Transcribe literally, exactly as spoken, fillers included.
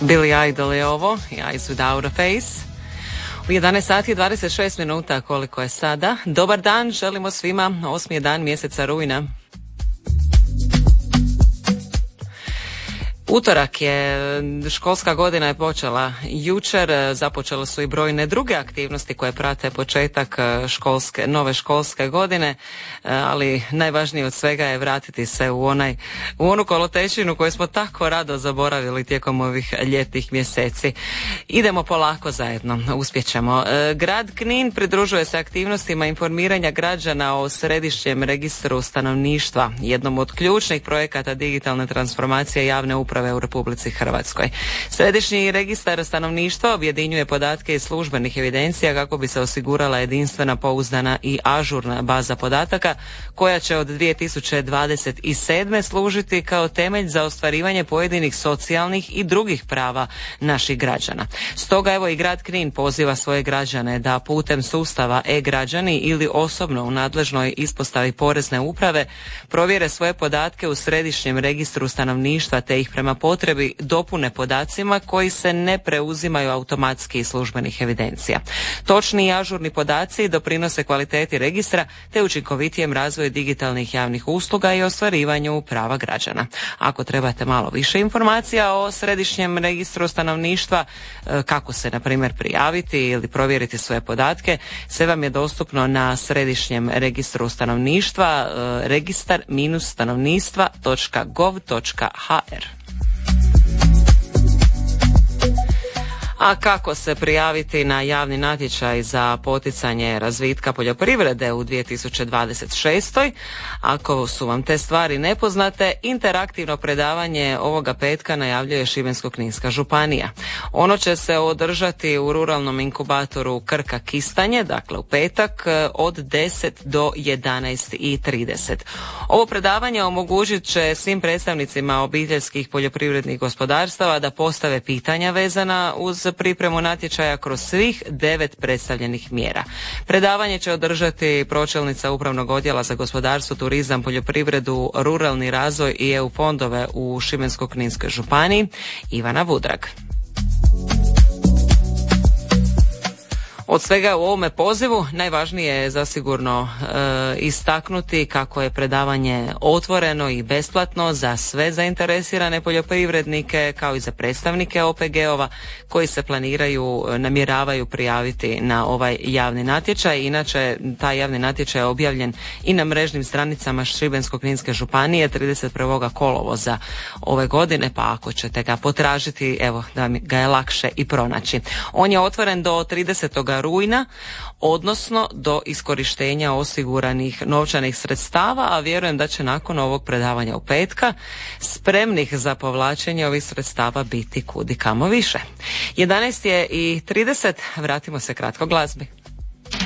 Billy Idol je ovo, Eyes Without a Face. U jedanaest sati i dvadeset šest minuta koliko je sada. Dobar dan, želimo svima, osmi je dan mjeseca rujna. Utorak je, školska godina je počela jučer, započele su i brojne druge aktivnosti koje prate početak školske, nove školske godine, ali najvažnije od svega je vratiti se u onaj, u onu kolotečinu koju smo tako rado zaboravili tijekom ovih ljetnih mjeseci. Idemo polako zajedno, uspjećemo. Grad Knin pridružuje se aktivnostima informiranja građana o središnjem registru stanovništva, jednom od ključnih projekata digitalne transformacije javne uprave u Republici Hrvatskoj. Središnji registar stanovništva objedinjuje podatke iz službenih evidencija kako bi se osigurala jedinstvena, pouzdana i ažurna baza podataka koja će od dvije tisuće dvadeset sedme služiti kao temelj za ostvarivanje pojedinih socijalnih i drugih prava naših građana. Stoga evo i grad Knin poziva svoje građane da putem sustava e-građani ili osobno u nadležnoj ispostavi porezne uprave provjere svoje podatke u središnjem registru stanovništva te ih prema potrebi dopune podacima koji se ne preuzimaju automatski iz službenih evidencija. Točni i ažurni podaci doprinose kvaliteti registra te učinkovitijem razvoju digitalnih javnih usluga i ostvarivanju prava građana. Ako trebate malo više informacija o središnjem registru stanovništva, kako se na primjer prijaviti ili provjeriti svoje podatke, sve vam je dostupno na središnjem registru stanovništva registar stanovništva točka gov točka ha er. A kako se prijaviti na javni natječaj za poticanje razvitka poljoprivrede u dvije tisuće dvadeset šestoj? Ako su vam te stvari nepoznate, interaktivno predavanje ovoga petka najavljuje Šibensko-kninska županija. Ono će se održati u ruralnom inkubatoru Krka Kistanje, dakle u petak od deset do jedanaest i trideset. Ovo predavanje omogućit će svim predstavnicima obiteljskih poljoprivrednih gospodarstava da postave pitanja vezana uz pripremu natječaja kroz svih devet predstavljenih mjera. Predavanje će održati pročelnica Upravnog odjela za gospodarstvo, turizam, poljoprivredu, ruralni razvoj i E U fondove u Šibensko-kninskoj županiji, Ivana Vudrag. Od svega u ovome pozivu najvažnije je zasigurno e, istaknuti kako je predavanje otvoreno i besplatno za sve zainteresirane poljoprivrednike kao i za predstavnike O P G-ova koji se planiraju, namjeravaju prijaviti na ovaj javni natječaj. Inače, taj javni natječaj je objavljen i na mrežnim stranicama Šibensko-kninske županije trideset prvog kolovoza ove godine, pa ako ćete ga potražiti, evo da ga je lakše i pronaći. On je otvoren do tridesetog rujna, odnosno do iskorištenja osiguranih novčanih sredstava, a vjerujem da će nakon ovog predavanja u petka spremnih za povlačenje ovih sredstava biti kudi kamo više. jedanaest je i trideset, vratimo se kratko glazbi.